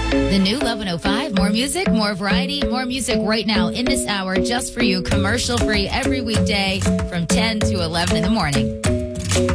The new 1105, more music, more variety, more music right now in this hour just for you, commercial free every weekday from 10 to 11 in the morning.